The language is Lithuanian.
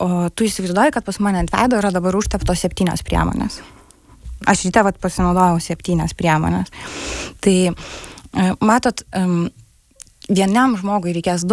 o tu įsivaizduoji, kad pas mane ant veido yra dabar užteptos 7 priemonės. Aš ryte pasinaudojau 7 priemonės. Tai, matot, vienam žmogui reikės